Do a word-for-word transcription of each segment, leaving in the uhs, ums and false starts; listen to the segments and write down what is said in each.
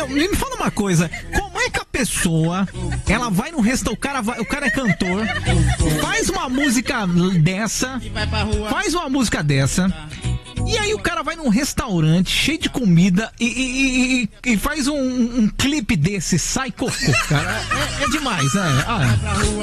me fala uma coisa, como é que a pessoa, ela vai no restaurante, o cara, vai, o cara é cantor, faz uma música dessa, faz uma música dessa, e aí o cara vai num restaurante cheio de comida e, e, e, e faz um, um clipe desse, sai cocô, cara. É, é demais, né? Ah,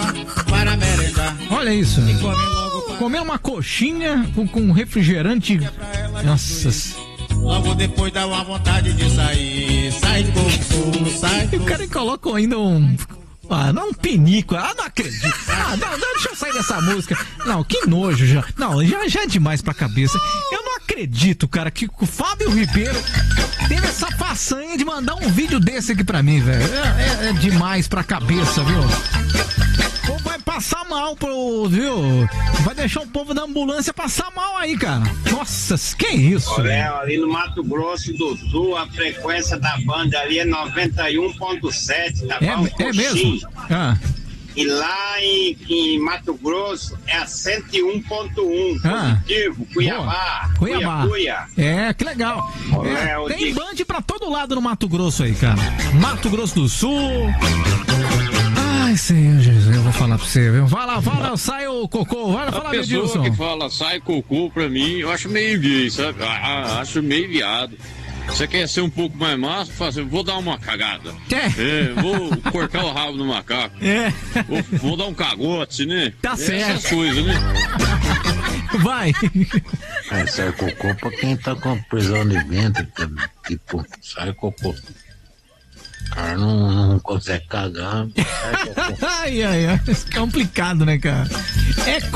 olha isso. Comer uma coxinha com, com refrigerante. Nossa. Logo depois dá uma vontade de sair. Sai cocô, sai. E o cara coloca ainda um. Ah, não, um pinico. Ah, não acredito. Ah, não, não, deixa eu sair dessa música. Não, que nojo já. Não, já, já é demais pra cabeça. Eu não acredito, cara, que o Fábio Ribeiro teve essa façanha de mandar um vídeo desse aqui pra mim, velho. É, é, é demais pra cabeça, viu? Ou vai passar mal pro, viu? Vai deixar o povo da ambulância passar mal aí, cara. Nossa, que isso? Olha, ali no Mato Grosso do Sul, a frequência da banda ali é noventa e um ponto sete, tá é, bom? É mesmo? Ah. E lá em, em Mato Grosso é a cento e um ponto um, ah. positivo, Cuiabá. Cuiabá. Cuiabá. É, que legal. É, é, tem band pra todo lado no Mato Grosso aí, cara. Mato Grosso do Sul. Ai, Senhor Jesus, eu vou falar pra você, viu? Vai lá, fala, sai o cocô, vai lá falar, Edilson. A pessoa que fala sai cocô pra mim, eu acho meio gay, sabe? Ah, acho meio viado. Você quer ser um pouco mais massa? Faz, vou dar uma cagada. É. É, vou cortar o rabo do macaco. É. Vou, vou dar um cagote, né? Tá Essas certo. Essas coisas, né? Vai. É, sai cocô pra quem tá com prisão de ventre, tipo, sai cocô. O cara não, não consegue cagar. Ai, ai, ai. Complicado, né, cara? É